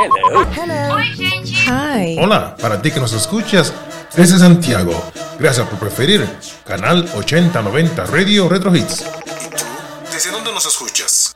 Hello. Oi, gente. Hi. Hola, para ti que nos escuchas desde Santiago. Gracias por preferir Canal 8090 Radio Retro Hits. ¿Desde dónde nos escuchas?